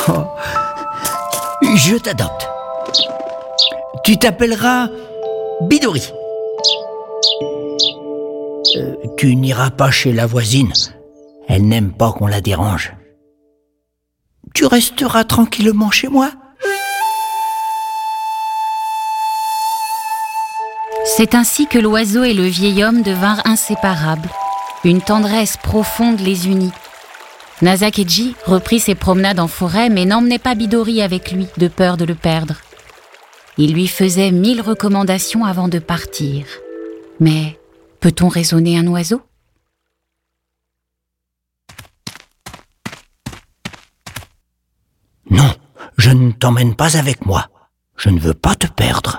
Oh, je t'adopte. Tu t'appelleras Bidori. Tu n'iras pas chez la voisine. Elle n'aime pas qu'on la dérange. Tu resteras tranquillement chez moi. C'est ainsi que l'oiseau et le vieil homme devinrent inséparables. Une tendresse profonde les unit. Nasakeji reprit ses promenades en forêt, mais n'emmenait pas Bidori avec lui, de peur de le perdre. Il lui faisait 1000 recommandations avant de partir. Mais peut-on raisonner un oiseau ? Non, je ne t'emmène pas avec moi. Je ne veux pas te perdre.